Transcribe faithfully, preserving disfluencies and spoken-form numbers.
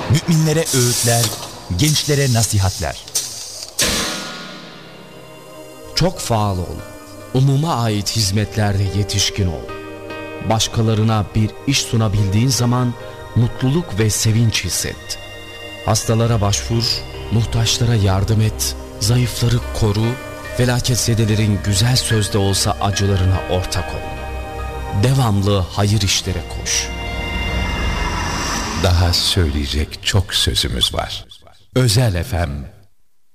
Müminlere öğütler, gençlere nasihatler. Çok faal ol. Umuma ait hizmetlerde yetişkin ol. Başkalarına bir iş sunabildiğin zaman mutluluk ve sevinç hisset. Hastalara başvur, muhtaçlara yardım et, zayıfları koru, felaketsedilerin güzel sözde olsa acılarına ortak ol. Devamlı hayır işlere koş. Daha söyleyecek çok sözümüz var. Özel F M